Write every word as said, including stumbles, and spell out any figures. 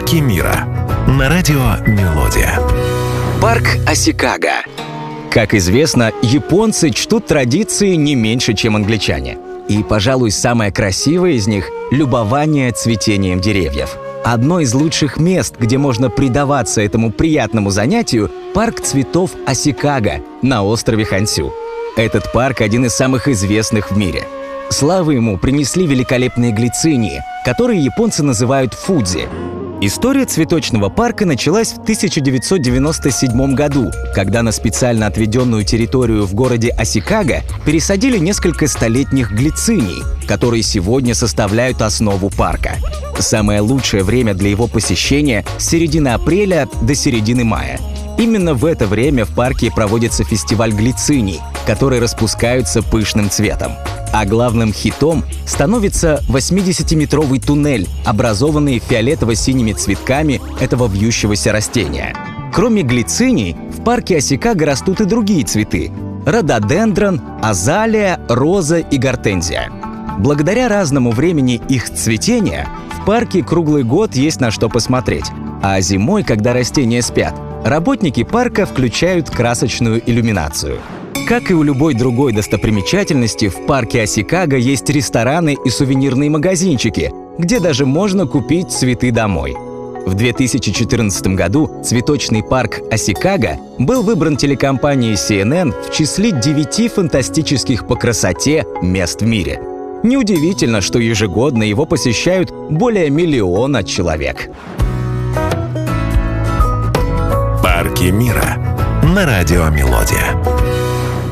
Парки мира на радио Мелодия. Парк Асикага. Как известно, японцы чтут традиции не меньше, чем англичане. И, пожалуй, самое красивое из них – любование цветением деревьев. Одно из лучших мест, где можно предаваться этому приятному занятию – парк цветов Асикага на острове Хонсю. Этот парк – один из самых известных в мире. Славу ему принесли великолепные глицинии, которые японцы называют фудзи. История цветочного парка началась в тысяча девятьсот девяносто седьмом году, когда на специально отведенную территорию в городе Асикага пересадили несколько столетних глициний, которые сегодня составляют основу парка. Самое лучшее время для его посещения – с середины апреля до середины мая. Именно в это время в парке проводится фестиваль глициний, которые распускаются пышным цветом. А главным хитом становится восьмидесятиметровый туннель, образованный фиолетово-синими цветками этого вьющегося растения. Кроме глициний, в парке Асикага растут и другие цветы – рододендрон, азалия, роза и гортензия. Благодаря разному времени их цветения в парке круглый год есть на что посмотреть. А зимой, когда растения спят, работники парка включают красочную иллюминацию. Как и у любой другой достопримечательности, в парке Асикага есть рестораны и сувенирные магазинчики, где даже можно купить цветы домой. В две тысячи четырнадцатом году цветочный парк Асикага был выбран телекомпанией си эн эн в числе девяти фантастических по красоте мест в мире. Неудивительно, что ежегодно его посещают более миллиона человек. Парки мира на радио Мелодия.